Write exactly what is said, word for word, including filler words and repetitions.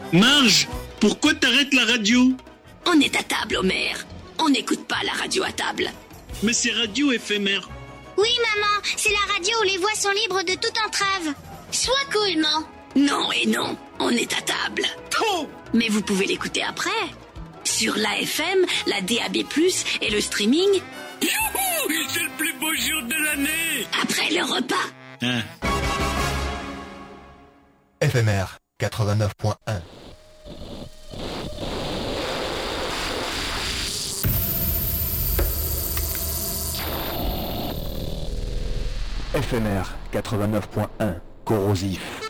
Marge, pourquoi t'arrêtes la radio? On est à table, Homer. On n'écoute pas la radio à table. Mais c'est radio éphémère. Oui, maman, c'est la radio où les voix sont libres de toute entrave. Sois cool, maman. Non et non, on est à table. Oh! Mais vous pouvez l'écouter après. Sur l'A F M, la D A B plus, et le streaming. Youhou! C'est le plus beau jour de l'année! Après le repas. Hein? F M R quatre-vingt-neuf point un. F M R quatre-vingt-neuf point un, corrosif.